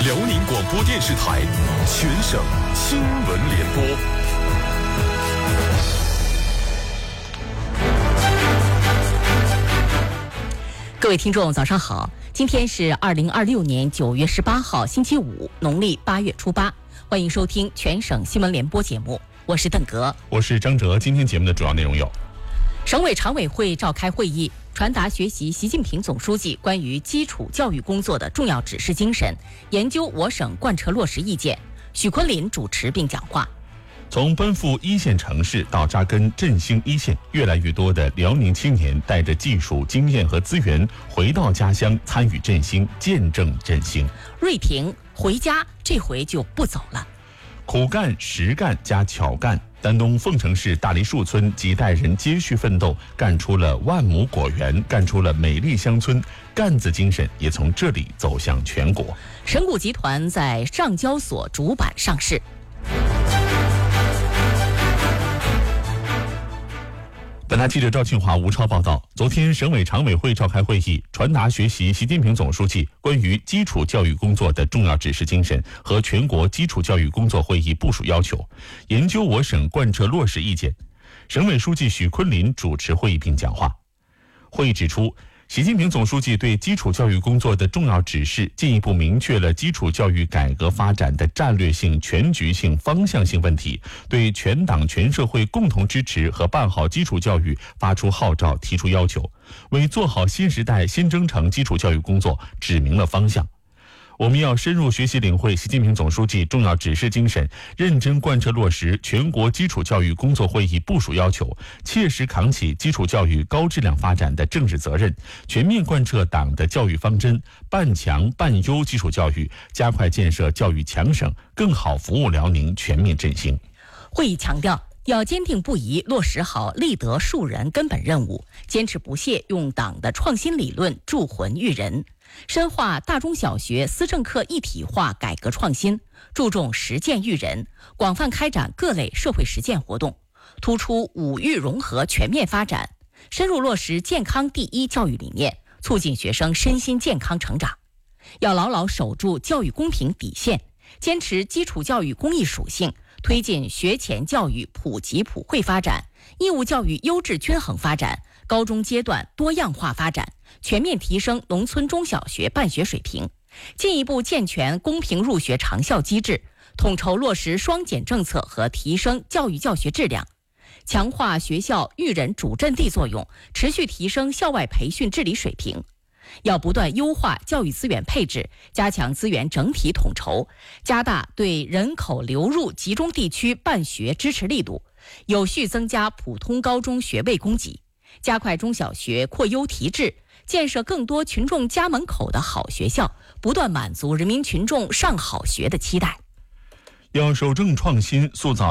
辽宁广播电视台全省新闻联播。 各位听众早上好，今天是2026年9月18号星期五，农历8月初8，欢迎收听全省新闻联播节目，我是邓格， 我是张哲。今天节目的主要内容有： 省委常委会召开会议，传达学习习近平总书记关于基础教育工作的重要指示精神，研究我省贯彻落实意见。许昆林主持并讲话。 从奔赴一线城市到扎根振兴一线，越来越多的辽宁青年带着技术、经验和资源回到家乡，参与振兴，见证振兴。 瑞平回家，这回就不走了。 苦干、实干加巧干，丹东凤城市大梨树村几代人接续奋斗，干出了万亩果园，干出了美丽乡村，干字精神也从这里走向全国。 神谷集团在上交所主板上市。 本台记者赵庆华、吴超报道，昨天省委常委会召开会议，传达学习习近平总书记关于基础教育工作的重要指示精神和全国基础教育工作会议部署要求，研究我省贯彻落实意见。省委书记许昆林主持会议并讲话。会议指出，习近平总书记对基础教育工作的重要指示，进一步明确了基础教育改革发展的战略性、全局性、方向性问题，对全党全社会共同支持和办好基础教育发出号召、提出要求，为做好新时代新征程基础教育工作指明了方向。我们要深入学习领会习近平总书记重要指示精神，认真贯彻落实全国基础教育工作会议部署要求，切实扛起基础教育高质量发展的政治责任，全面贯彻党的教育方针，办强办优基础教育，加快建设教育强省，更好服务辽宁全面振兴。 会议强调，要坚定不移落实好立德树人根本任务，坚持不懈用党的创新理论铸魂育人，深化大中小学思政课一体化改革创新，注重实践育人，广泛开展各类社会实践活动，突出五育融合全面发展，深入落实健康第一教育理念，促进学生身心健康成长。要牢牢守住教育公平底线，坚持基础教育公益属性，推进学前教育普及普惠发展，义务教育优质均衡发展，高中阶段多样化发展，全面提升农村中小学办学水平，进一步健全公平入学长效机制，统筹落实双减政策和提升教育教学质量，强化学校育人主阵地作用，持续提升校外培训治理水平。要不断优化教育资源配置，加强资源整体统筹，加大对人口流入集中地区办学支持力度，有序增加普通高中学位供给，加快中小学扩优提质，建设更多群众家门口的好学校，不断满足人民群众上好学的期待。 要守正创新，塑造